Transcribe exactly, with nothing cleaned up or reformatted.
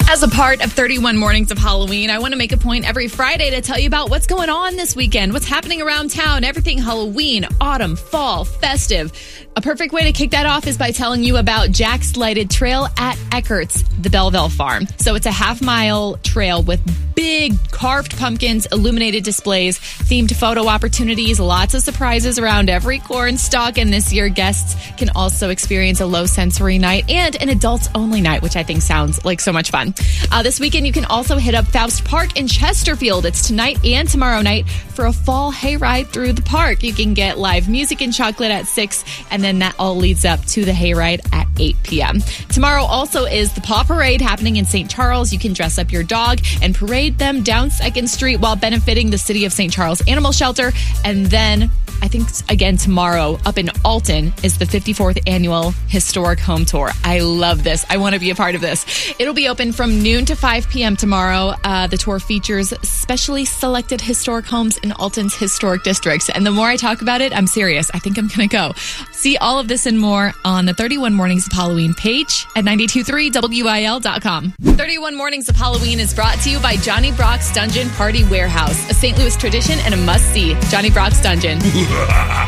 As a part of thirty-one Mornings of Halloween, I want to make a point every Friday to tell you about what's going on this weekend, what's happening around town, everything Halloween, autumn, fall, festive. A perfect way to kick that off is by telling you about Jack's Lighted Trail at Eckert's, the Belleville Farm. So it's a half-mile trail with big carved pumpkins, illuminated displays, themed photo opportunities, lots of surprises around every corn stalk. And this year, guests can also experience a low-sensory night and an adults-only night, which I think sounds like so much fun. Uh, this weekend, you can also hit up Faust Park in Chesterfield. It's tonight and tomorrow night for a fall hayride through the park. You can get live music and chocolate at six, and then that all leads up to the hayride at eight p.m. Tomorrow also is the Paw Parade happening in Saint Charles. You can dress up your dog and parade them down second Street while benefiting the City of Saint Charles Animal Shelter. And then I think, again, tomorrow up in Alton is the fifty-fourth Annual Historic Home Tour. I love this. I want to be a part of this. It'll be open from noon to five p.m. tomorrow. Uh, the tour features specially selected historic homes in Alton's historic districts. And the more I talk about it, I'm serious. I think I'm going to go. See all of this and more on the thirty-one Mornings of Halloween page at nine two three W I L dot com. thirty-one Mornings of Halloween is brought to you by Johnny Brock's Dungeon Party Warehouse, a Saint Louis tradition and a must-see. Johnny Brock's Dungeon.